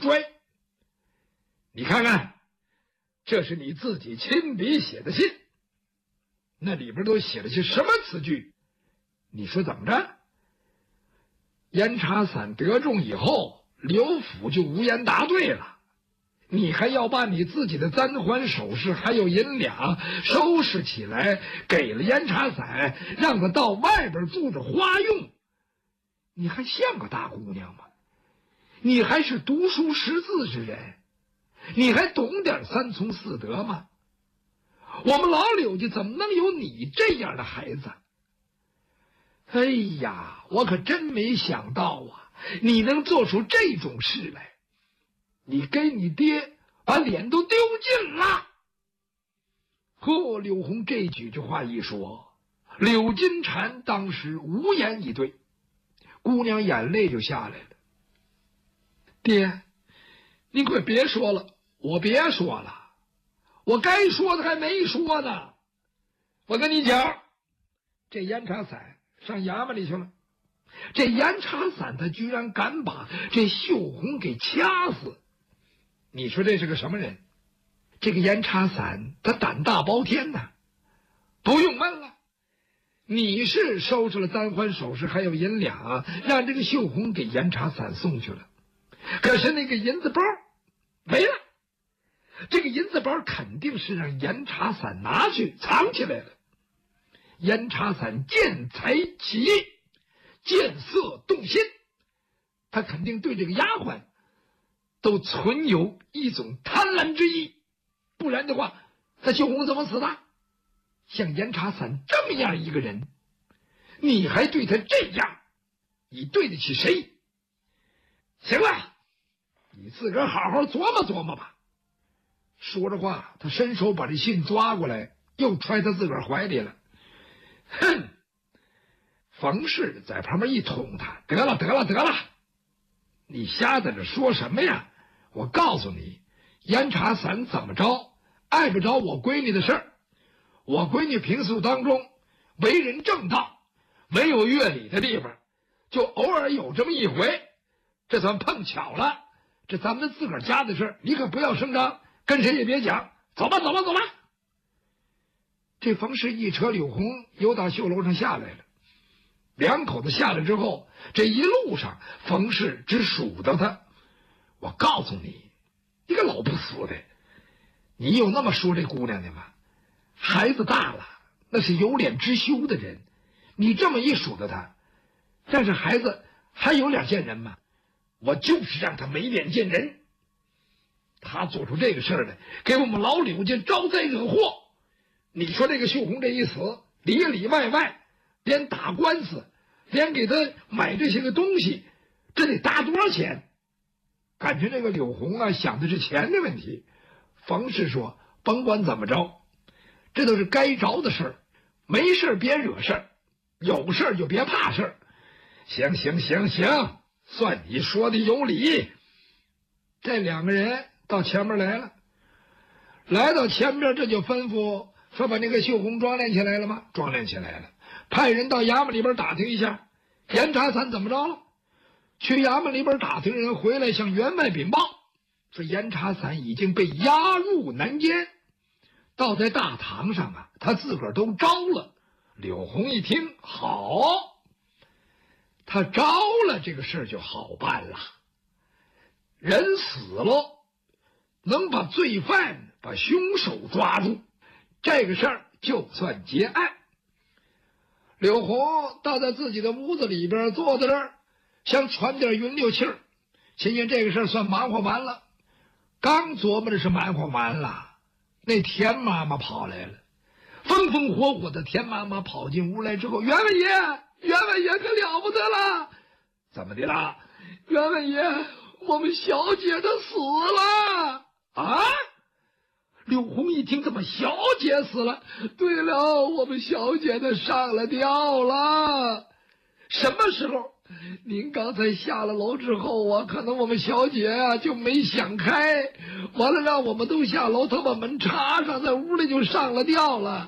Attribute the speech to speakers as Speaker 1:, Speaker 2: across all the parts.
Speaker 1: 拽。你看看，这是你自己亲笔写的信，那里边都写了些什么词句？你说怎么着？严查散得中以后，刘府就无言答对了。你还要把你自己的簪环首饰还有银两收拾起来，给了严查散，让他到外边住着花用。你还像个大姑娘吗？你还是读书识字之人，你还懂点三从四德吗？我们老柳家怎么能有你这样的孩子？哎呀，我可真没想到啊，你能做出这种事来。你给你爹把脸都丢尽了。呵，柳红这几句话一说，柳金蝉当时无言以对，姑娘眼泪就下来了。爹，你快别说了，我别说了，我该说的还没说呢。我跟你讲，这严查散上衙门里去了。这严查散他居然敢把这秀红给掐死，你说这是个什么人？这个严查散他胆大包天呐！不用问了，你是收拾了簪环首饰还有银两，让这个秀红给严查散送去了。可是那个银子包没了，这个银子包肯定是让严查散拿去藏起来了。严查散见财起意，见色动心，他肯定对这个丫鬟都存有一种贪婪之意，不然的话，那秀红怎么死的？像严查散这么样一个人，你还对他这样，你对得起谁？行了，你自个儿好好琢磨琢磨吧。说着话，他伸手把这信抓过来，又揣他自个儿怀里了。哼！冯氏在旁边一捅他，得了得了得了，你瞎在这说什么呀？我告诉你，严查散怎么着碍不着我闺女的事儿。我闺女平素当中为人正道，没有越礼的地方，就偶尔有这么一回，这算碰巧了。这咱们自个儿家的事儿，你可不要声张，跟谁也别讲。走吧走吧走吧。这冯氏一扯柳红，又到绣楼上下来了。两口子下来之后，这一路上冯氏只数到他。我告诉你，你个老不死的，你有那么说这姑娘的吗？孩子大了，那是有脸之羞的人，你这么一数到他，但是孩子还有脸见人吗？我就是让他没脸见人。他做出这个事儿来，给我们老柳家招灾惹祸。你说这个秀红这一死，里里外外连打官司，连给他买这些个东西，这得搭多少钱？感觉这个柳红啊，想的是钱的问题。冯氏说，甭管怎么着，这都是该着的事儿，没事别惹事儿，有事儿就别怕事儿。行行行行，算你说的有理。这两个人到前面来了，来到前边，这就吩咐说把那个秀红装殓起来了吗？装殓起来了，派人到衙门里边打听一下，严查散怎么着了？去衙门里边打听，人回来向员外禀报，说严查散已经被押入南监，倒在大堂上啊，他自个儿都招了。柳红一听，好，他招了，这个事儿就好办了。人死了，能把罪犯把凶手抓住，这个事儿就算结案。柳红倒在自己的屋子里边坐在这儿，想喘点匀溜气儿，今天这个事儿算忙活完了。刚琢磨的是忙活完了，那田妈妈跑来了，风风火火的田妈妈跑进屋来之后，员外爷，员外爷可了不得了！怎么的啦？员外爷，我们小姐她死了啊！柳红一听，怎么小姐死了？对了，我们小姐她上了吊了。什么时候？您刚才下了楼之后啊，可能我们小姐啊就没想开，完了让我们都下楼，她把门插上，在屋里就上了吊了。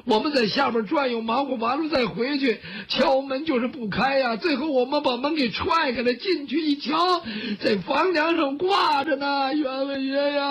Speaker 1: 我们在下边转悠忙活完了再回去，敲门就是不开呀。最后我们把门给踹开了，进去一瞧，在房梁上挂着呢，员外爷呀！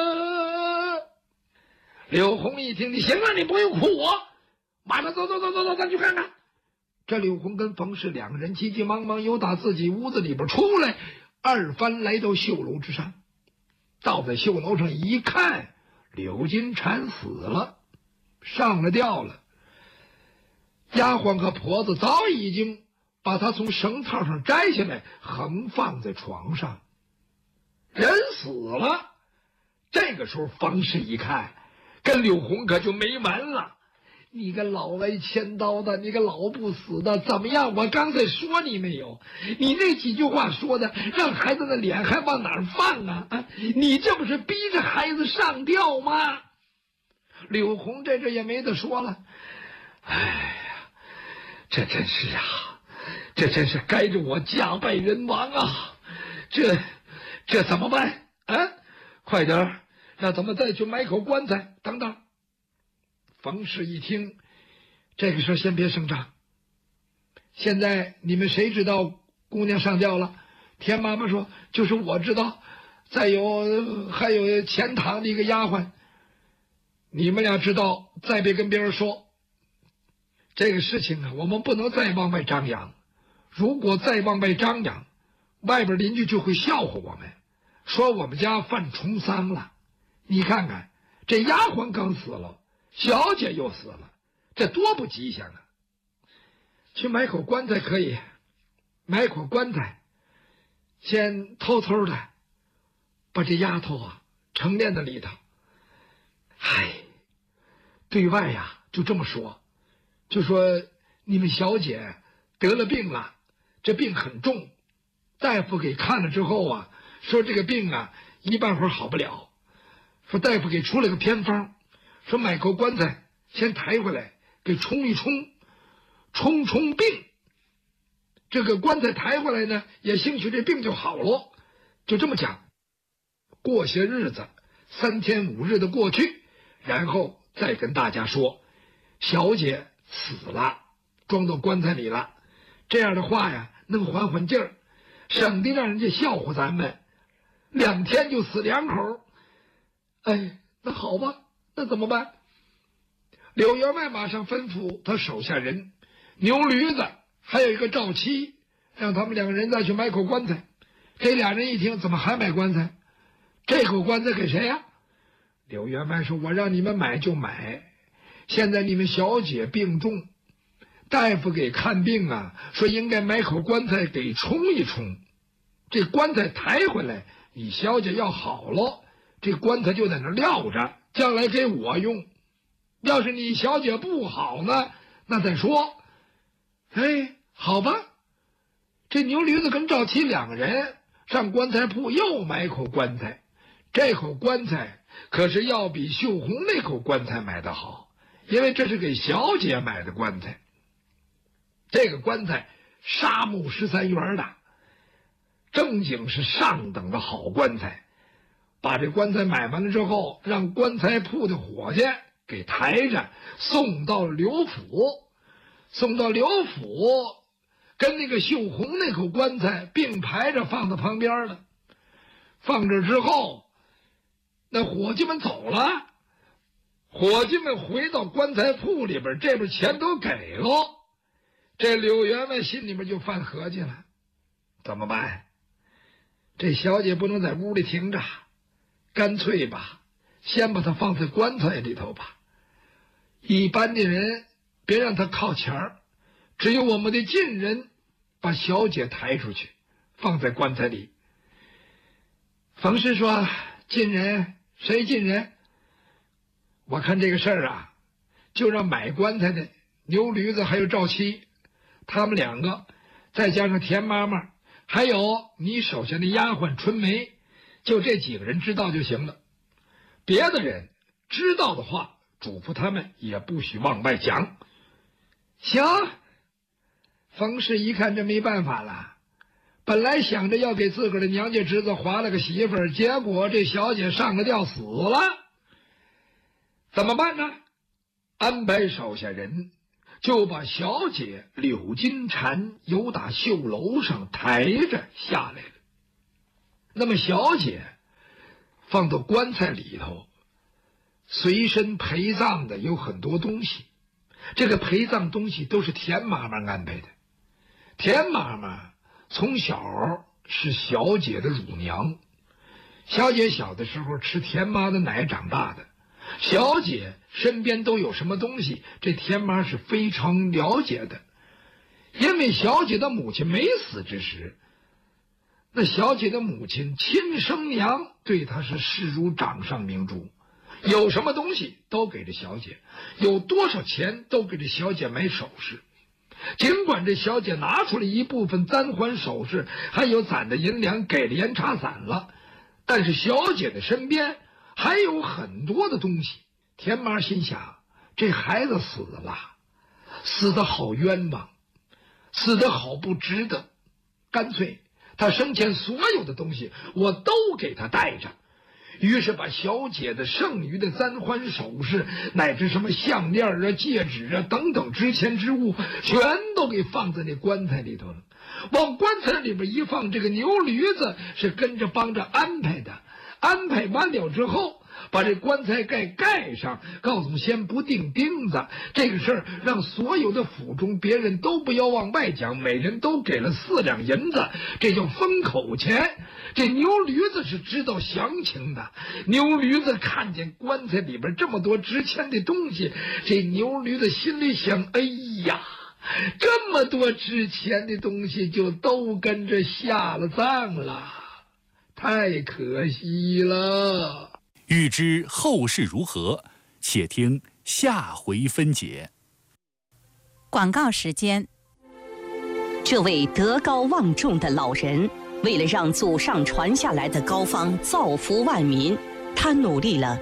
Speaker 1: 柳红一听，你行了，你不用哭我，马上走，咱去看看。这柳红跟冯氏两个人急急忙忙由打自己屋子里边出来，二番来到绣楼之上。到在绣楼上一看，柳金蝉死了，上了吊了。丫鬟和婆子早已经把他从绳套上摘下来，横放在床上。人死了。这个时候方氏一看，跟柳红可就没完了。你个老来千刀的，你个老不死的，怎么样？我刚才说你没有？你那几句话说的，让孩子的脸还往哪儿放啊？你这不是逼着孩子上吊吗？柳红这也没得说了。哎呀，这真是该着我家败人亡啊！这怎么办啊？快点让咱们再去买口棺材。等等。冯氏一听，这个事儿先别声张。现在你们谁知道姑娘上吊了？田妈妈说就是我知道，还有前堂的一个丫鬟。你们俩知道，再别跟别人说。这个事情啊，我们不能再往外张扬。如果再往外张扬，外边邻居就会笑话我们，说我们家犯重丧了。你看看，这丫鬟刚死了，小姐又死了，这多不吉祥啊！去买口棺材可以，买口棺材，先偷偷的把这丫头啊沉殓在里头。唉，对外呀就这么说，就说你们小姐得了病了，这病很重，大夫给看了之后啊，说这个病啊一半会儿好不了，说大夫给出了个偏方，说买口棺材先抬回来给冲一冲病，这个棺材抬回来呢，也兴许这病就好了。就这么讲，过些日子3天5日的过去，然后再跟大家说小姐死了，装到棺材里了。这样的话呀，能缓缓劲儿，省得让人家笑话咱们2天就死2口。哎，那好吧，那怎么办？柳员外马上吩咐他手下人牛驴子还有一个赵七，让他们2个人再去买口棺材。这俩人一听，怎么还买棺材？这口棺材给谁呀？柳员外说，我让你们买就买，现在你们小姐病重，大夫给看病啊，说应该买口棺材给冲一冲，这棺材抬回来，你小姐要好了，这棺材就在那撂着，将来给我用。要是你小姐不好呢，那再说。哎，好吧，这牛驴子跟赵七2个人上棺材铺又买口棺材。这口棺材可是要比秀红那口棺材买的好，因为这是给小姐买的棺材。这个棺材沙木13元的，正经是上等的好棺材。把这棺材买完了之后，让棺材铺的伙计给抬着送到刘府，跟那个秀红那口棺材并排着放在旁边了。放这之后，那伙计们走了，伙计们回到棺材铺里边，这边钱都给了。这柳员外心里面就犯合计了，怎么办？这小姐不能在屋里停着，干脆吧，先把她放在棺材里头吧。一般的人别让她靠前儿，只有我们的近人把小姐抬出去，放在棺材里。冯氏说，近人？谁近人？我看这个事儿啊，就让买棺材的牛驴子还有赵七，他们2个，再加上田妈妈，还有你手下的丫鬟春梅，就这几个人知道就行了。别的人知道的话，嘱咐他们也不许往外讲。行。冯氏一看这没办法了，本来想着要给自个儿的娘家侄子划了个媳妇儿，结果这小姐上了吊死了，怎么办呢？ 安排手下人就把小姐柳金蝉由打绣楼上抬着下来了。那么小姐放到棺材里头，随身陪葬的有很多东西，这个陪葬东西都是田妈妈安排的。田妈妈从小是小姐的乳娘，小姐小的时候吃田妈的奶长大的，小姐身边都有什么东西，这田妈是非常了解的。因为小姐的母亲没死之时，那小姐的母亲亲生娘对她是视如掌上明珠，有什么东西都给这小姐，有多少钱都给这小姐买首饰。尽管这小姐拿出了一部分簪环首饰，还有攒的银两给了盐茶散了，但是小姐的身边还有很多的东西。田妈心想，这孩子死了，死得好冤枉，死得好不值得，干脆他生前所有的东西我都给他带着。于是把小姐的剩余的簪环首饰，乃至什么项链啊、戒指啊等等值钱之物，全都给放在那棺材里头了。往棺材里边一放，这个牛驴子是跟着帮着安排的。安排完了之后，把这棺材盖上，告诉先不钉钉子。这个事儿让所有的府中别人都不要往外讲，每人都给了4两银子，这叫封口钱。这牛驴子是知道详情的，牛驴子看见棺材里边这么多值钱的东西，这牛驴子心里想，哎呀，这么多值钱的东西就都跟着下了葬了，太可惜了。
Speaker 2: 欲知后事如何，且听下回分解。
Speaker 3: 广告时间。这位德高望重的老人，为了让祖上传下来的膏方造福万民，他努力了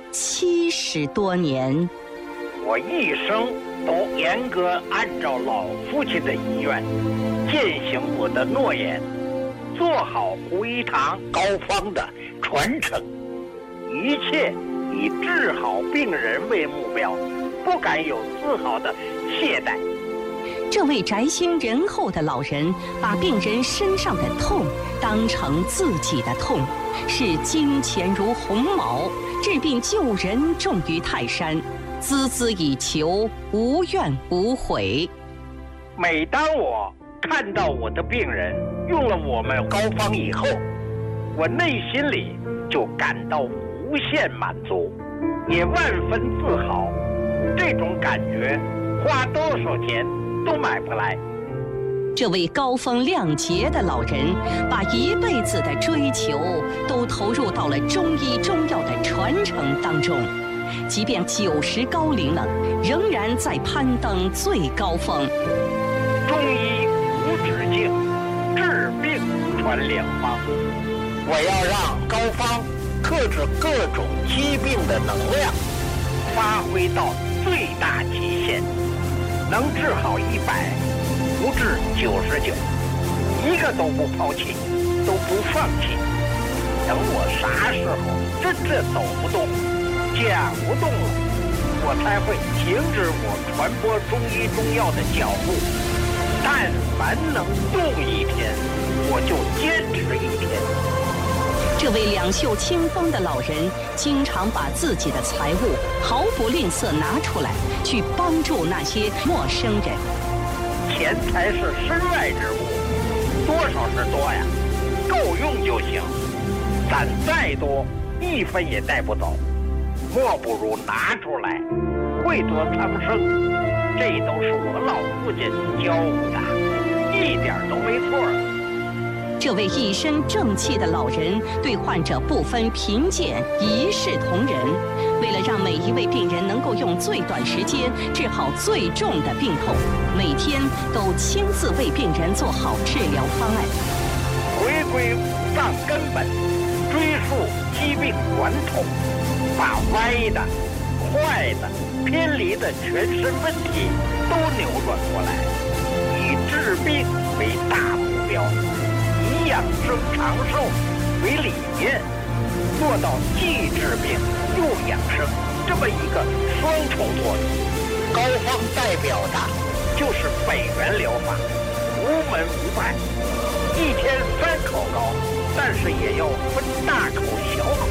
Speaker 3: 70多年。
Speaker 4: 我一生都严格按照老父亲的遗愿，践行我的诺言，做好胡一堂膏方的传承，一切以治好病人为目标，不敢有丝毫的懈怠。
Speaker 3: 这位宅心仁厚的老人，把病人身上的痛当成自己的痛，视金钱如鸿毛，治病救人重于泰山，孜孜以求，无怨无悔。
Speaker 4: 每当我看到我的病人用了我们膏方以后，我内心里就感到无限满足，也万分自豪。这种感觉花多少钱都买不来。
Speaker 3: 这位高风亮节的老人，把一辈子的追求都投入到了中医中药的传承当中，即便90高龄了，仍然在攀登最高峰。
Speaker 4: 中医无止境，治病传良方。我要让膏方克制各种疾病的能量发挥到最大极限，能治好100，不治99，一个都不抛弃，都不放弃。等我啥时候真正走不动、讲不动了，我才会停止我传播中医中药的脚步。但凡能动一天，我就坚持1天。
Speaker 3: 这位两袖清风的老人，经常把自己的财物毫不吝啬拿出来，去帮助那些陌生人。
Speaker 4: 钱财是身外之物，多少是多呀，够用就行。攒再多，1分也带不走，莫不如拿出来，惠泽苍生。这都是我老父亲教我的，一点都没错。
Speaker 3: 这位一身正气的老人，对患者不分贫贱，一视同仁。为了让每一位病人能够用最短时间治好最重的病痛，每天都亲自为病人做好治疗方案。
Speaker 4: 回归五脏根本，追溯疾病源头，把歪的、坏的、偏离的全身问题都扭转过来，以治病为大目标，以养生长寿为理念，做到既治病又养生这么一个双重作用。 高方代表的就是北元疗法，无门无派，一天3口高，但是也要分大口小口。